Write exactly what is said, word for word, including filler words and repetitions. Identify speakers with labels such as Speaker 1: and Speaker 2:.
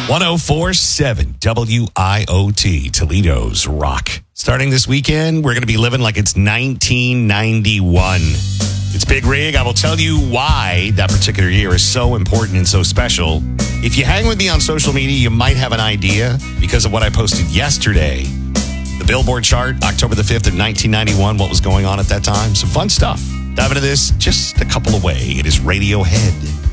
Speaker 1: ten forty-seven W I O T, Toledo's Rock. Starting this weekend, we're going to be living like it's nineteen ninety-one. It's Big Rig. I will tell you why that particular year is so important and so special. If you hang with me on social media, you might have an idea because of what I posted yesterday. The Billboard chart, October the fifth of nineteen ninety-one, what was going on at that time. Some fun stuff. Dive into this just a couple away. It is Radiohead.